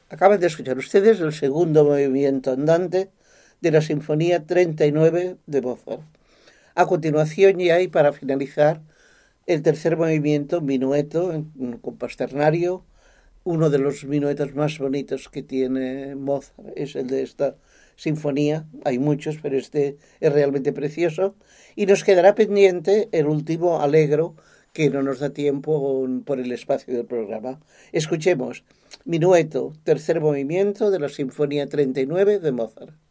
Acaban de escuchar ustedes el segundo movimiento andante de la Sinfonía 39 de Mozart. A continuación, ya hay para finalizar el tercer movimiento, minueto, con pasternario. Uno de los minuetos más bonitos que tiene Mozart es el de esta sinfonía. Hay muchos, pero este es realmente precioso. Y nos quedará pendiente el último allegro, que no nos da tiempo por el espacio del programa. Escuchemos Minueto, tercer movimiento de la Sinfonía 39 de Mozart.